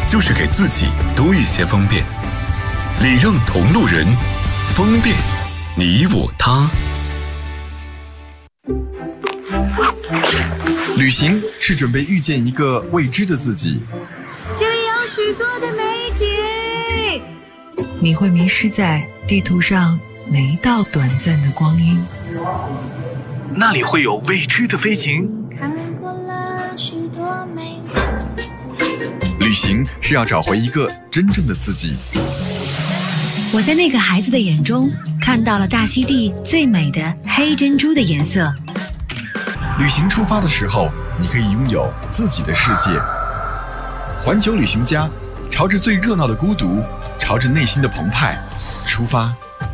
就是给自己多一些方便。礼让同路人，方便你我他。 旅行是准备遇见一个未知的自己， 这里有许多的美景， 你会迷失在地图上每一道短暂的光阴， 那里会有未知的飞行。 看过了许多美景。 旅行是要找回一个真正的自己。 我在那个孩子的眼中看到了大溪地最美的黑珍珠的颜色。 旅行出发的时候，你可以拥有自己的世界。环球旅行家，朝着最热闹的孤独，朝着内心的澎湃出发。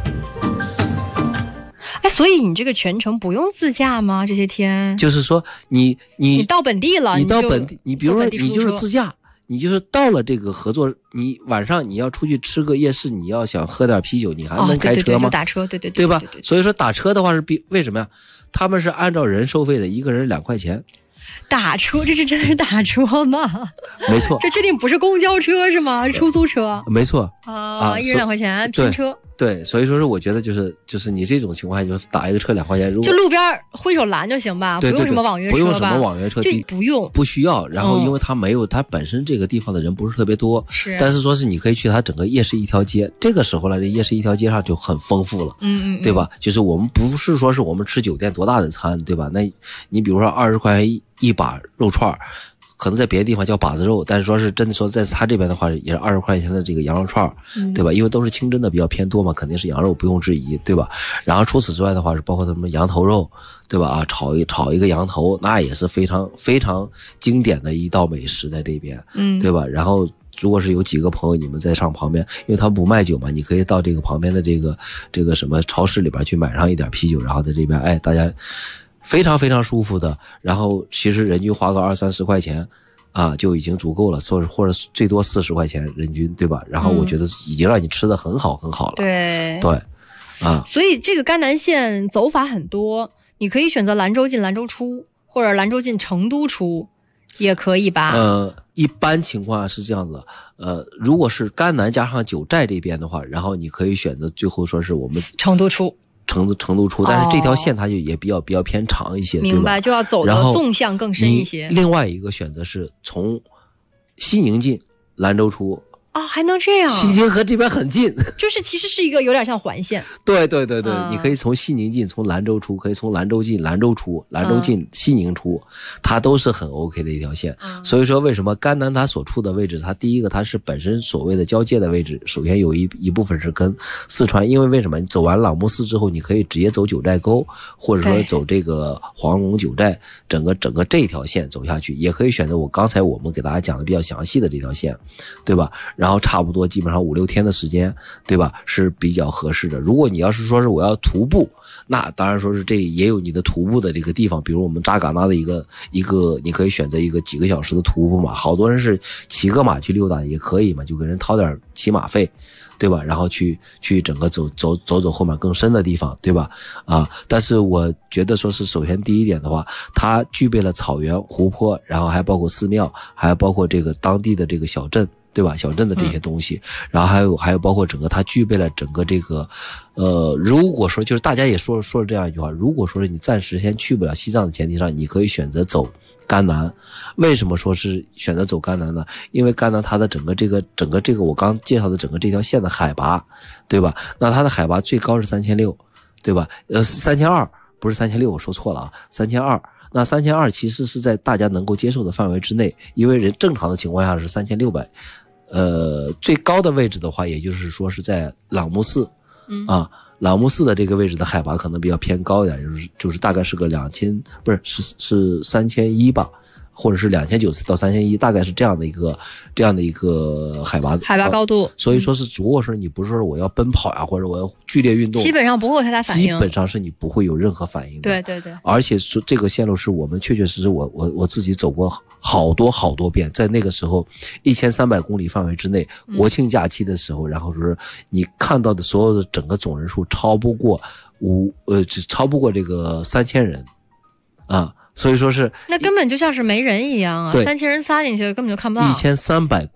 哎，所以你这个全程不用自驾吗？这些天就是说你到本地了， 你到本地，你比如说你就是自自驾，你就是到了这个合作，你晚上你要出去吃个夜市，你要想喝点啤酒，你还能开车吗？ 就打车， 对吧？所以说打车的话是为什么呀？他们是按照人收费的，一个人2块钱。 打车，这是真的是打车吗？ 没错。 这确定不是公交车是吗？出租车？ 没错。 一人2块钱拼车。 对，所以说是我觉得就是你这种情况下就打一个车2块钱，如果就路边挥手拦就行吧， 对不用什么网约车吧， 不用什么网约车， 就不需要。然后因为它本身这个地方的人不是特别多，但是说是你可以去它整个夜市一条街，这个时候呢，这夜市一条街上就很丰富了，对吧？就是我们不是说是我们吃酒店多大的餐，对吧？那你比如说20块钱一把肉串，可能在别的地方叫把子肉，但是说是真的说在他这边的话也是20块钱的这个羊肉串，对吧？因为都是清真的比较偏多嘛，肯定是羊肉不用质疑，对吧？然后除此之外的话是包括什么羊头肉，对吧？炒一个羊头，那也是非常非常经典的一道美食在这边，对吧？然后如果是有几个朋友你们在上旁边，因为他们不卖酒嘛，你可以到这个旁边的这个什么超市里边去买上一点啤酒，然后在这边大家非常非常舒服的，然后其实人均花个20-30块钱就已经足够了，或者最多40块钱人均，对吧？然后我觉得已经让你吃得很好很好了。 对所以这个甘南线走法很多，你可以选择兰州进兰州出，或者兰州进成都出也可以吧？ 一般情况下是这样子，如果是甘南加上九寨这边的话，然后你可以选择最后说是我们成都出。 成都出，但是这条线它就也比较偏长一些， 明白，就要走的纵向更深一些。 另外一个选择是从西宁进兰州出。 还能这样？ 西宁和这边很近， 就是其实是一个有点像环线。 对，你可以从西宁进，从兰州出，可以从兰州进兰州出，兰州进西宁出，它都是很 OK 的一条线。所以说为什么甘南它所处的位置，它第一个它是本身所谓的交界的位置，首先有一部分是跟四川，因为为什么你走完朗木寺之后，你可以直接走九寨沟，或者说走这个黄龙九寨，整个这条线走下去，也可以选择刚才我们给大家讲的比较详细的这条线，对吧？然后差不多基本上5-6天的时间，对吧？是比较合适的。如果你要是说是我要徒步，那当然说是这也有你的徒步的这个地方，比如我们扎尕那的一个，你可以选择一个几个小时的徒步嘛。好多人是骑个马去溜达也可以嘛，就给人掏点骑马费，对吧？然后去整个走后面更深的地方，对吧？但是我觉得说是首先第一点的话，它具备了草原、湖泊，然后还包括寺庙，还包括这个当地的这个小镇。对吧？小镇的这些东西，然后还有包括整个它具备了整个这个，如果说就是大家也说了这样一句话，如果说是你暂时先去不了西藏的前提上，你可以选择走甘南。为什么说是选择走甘南呢？因为甘南它的整个这个我刚介绍的整个这条线的海拔，对吧？那它的海拔最高是3600，对吧？3200不是3600，我说错了3200。那3200其实是在大家能够接受的范围之内，因为人正常的情况下是3600。最高的位置的话，也就是说是在朗木寺，朗木寺的这个位置的海拔可能比较偏高一点，就是大概是个2000，不是是3100吧，或者是2900到3100，大概是这样的一个海拔高度。 所以说是，如果说你不是说我要奔跑呀，或者我要剧烈运动， 基本上不会有太大反应， 基本上是你不会有任何反应的。 对。 而且说这个线路是我们确实我自己走过好多遍，在那个时候1300公里范围之内，国庆假期的时候，然后说是你看到的所有的整个总人数超不过这个3000人所以说是那根本就像是没人一样啊，3000人撒进去根本就看不到。 1300